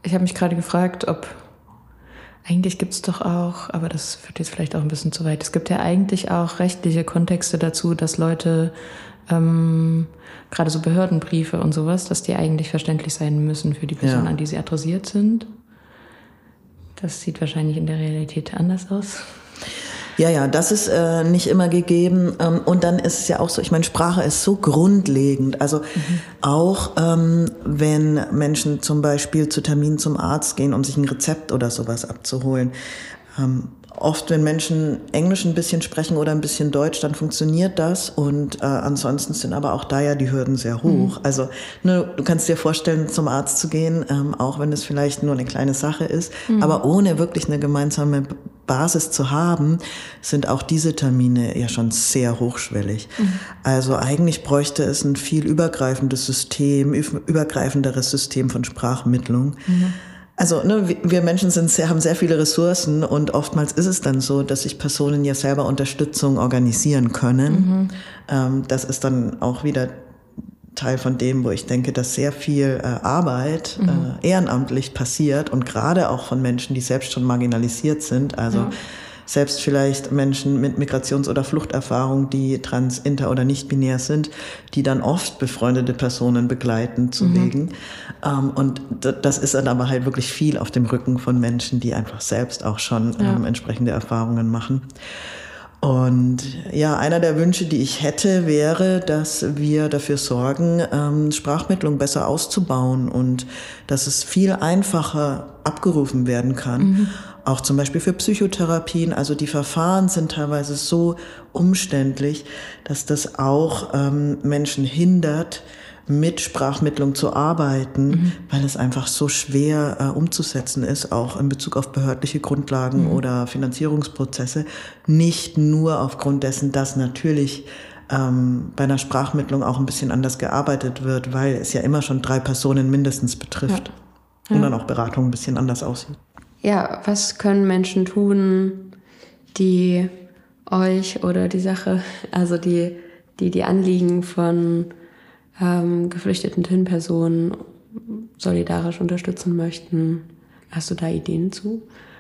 Ich habe mich gerade gefragt, ob eigentlich gibt es doch auch, aber das führt jetzt vielleicht auch ein bisschen zu weit, es gibt ja eigentlich auch rechtliche Kontexte dazu, dass Leute, gerade so Behördenbriefe und sowas, dass die eigentlich verständlich sein müssen für die Person, an die sie adressiert sind. Das sieht wahrscheinlich in der Realität anders aus. Ja, das ist nicht immer gegeben. Und dann ist es ja auch so, ich meine, Sprache ist so grundlegend. Also auch wenn Menschen zum Beispiel zu Terminen zum Arzt gehen, um sich ein Rezept oder sowas abzuholen. Oft, wenn Menschen Englisch ein bisschen sprechen oder ein bisschen Deutsch, dann funktioniert das. Und ansonsten sind aber auch da ja die Hürden sehr hoch. Also du kannst dir vorstellen, zum Arzt zu gehen, auch wenn es vielleicht nur eine kleine Sache ist. Aber ohne wirklich eine gemeinsame Basis zu haben, sind auch diese Termine ja schon sehr hochschwellig. Also eigentlich bräuchte es ein viel übergreifenderes System von Sprachmittlung. Also wir Menschen haben sehr viele Ressourcen und oftmals ist es dann so, dass sich Personen ja selber Unterstützung organisieren können. Das ist dann auch wieder Teil von dem, wo ich denke, dass sehr viel Arbeit ehrenamtlich passiert und gerade auch von Menschen, die selbst schon marginalisiert sind, also selbst vielleicht Menschen mit Migrations- oder Fluchterfahrung, die trans-, inter- oder nicht-binär sind, die dann oft befreundete Personen begleiten zu Wegen. Und das ist dann aber halt wirklich viel auf dem Rücken von Menschen, die einfach selbst auch schon entsprechende Erfahrungen machen. Und ja, einer der Wünsche, die ich hätte, wäre, dass wir dafür sorgen, Sprachmittlung besser auszubauen und dass es viel einfacher abgerufen werden kann. Auch zum Beispiel für Psychotherapien. Also die Verfahren sind teilweise so umständlich, dass das auch Menschen hindert, mit Sprachmittlung zu arbeiten, weil es einfach so schwer umzusetzen ist, auch in Bezug auf behördliche Grundlagen oder Finanzierungsprozesse. Nicht nur aufgrund dessen, dass natürlich bei einer Sprachmittlung auch ein bisschen anders gearbeitet wird, weil es ja immer schon 3 Personen mindestens betrifft und dann auch Beratung ein bisschen anders aussieht. Ja, was können Menschen tun, die euch oder die Sache, also die Anliegen von geflüchteten TIN-Personen solidarisch unterstützen möchten? Hast du da Ideen zu?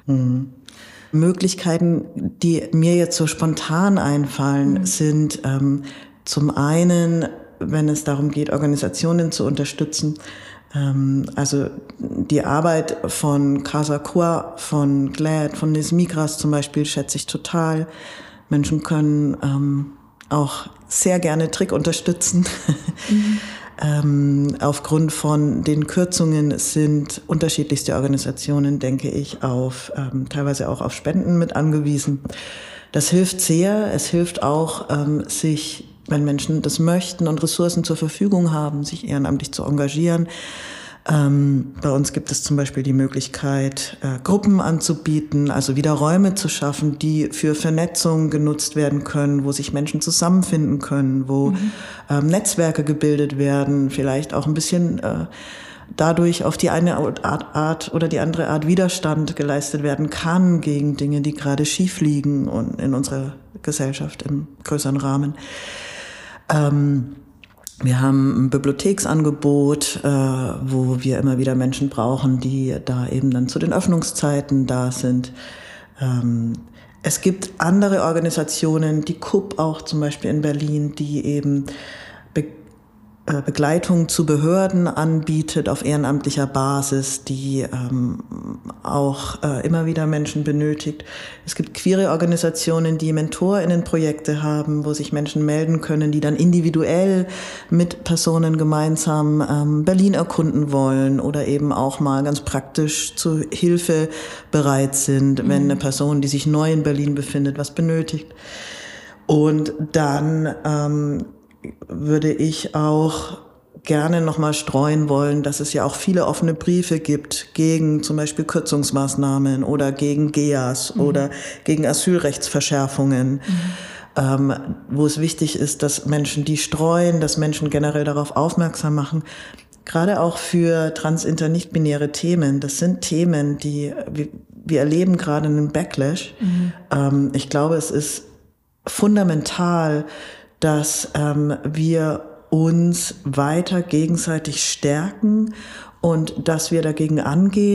Möglichkeiten, die mir jetzt so spontan einfallen, sind zum einen, wenn es darum geht, Organisationen zu unterstützen, also die Arbeit von Casa Qua, von GLAAD, von Les Migras zum Beispiel schätze ich total. Menschen können auch sehr gerne Trick unterstützen. Aufgrund von den Kürzungen sind unterschiedlichste Organisationen, denke ich, teilweise auch auf Spenden mit angewiesen. Das hilft sehr. Es hilft auch, sich, wenn Menschen das möchten und Ressourcen zur Verfügung haben, sich ehrenamtlich zu engagieren. Bei uns gibt es zum Beispiel die Möglichkeit, Gruppen anzubieten, also wieder Räume zu schaffen, die für Vernetzung genutzt werden können, wo sich Menschen zusammenfinden können, wo Netzwerke gebildet werden, vielleicht auch ein bisschen dadurch auf die eine Art oder die andere Art Widerstand geleistet werden kann gegen Dinge, die gerade schief liegen und in unserer Gesellschaft im größeren Rahmen. Wir haben ein Bibliotheksangebot, wo wir immer wieder Menschen brauchen, die da eben dann zu den Öffnungszeiten da sind. Es gibt andere Organisationen, die KUB auch zum Beispiel in Berlin, die eben Begleitung zu Behörden anbietet auf ehrenamtlicher Basis, die auch immer wieder Menschen benötigt. Es gibt queere Organisationen, die MentorInnen-Projekte haben, wo sich Menschen melden können, die dann individuell mit Personen gemeinsam Berlin erkunden wollen oder eben auch mal ganz praktisch zu Hilfe bereit sind, wenn eine Person, die sich neu in Berlin befindet, was benötigt. Und dann würde ich auch gerne nochmal streuen wollen, dass es ja auch viele offene Briefe gibt gegen zum Beispiel Kürzungsmaßnahmen oder gegen GEAS oder gegen Asylrechtsverschärfungen, wo es wichtig ist, dass Menschen die streuen, dass Menschen generell darauf aufmerksam machen. Gerade auch für trans-, inter-, nicht-binäre Themen. Das sind Themen, die wir erleben gerade einen Backlash. Ich glaube, es ist fundamental, dass wir uns weiter gegenseitig stärken und dass wir dagegen angehen.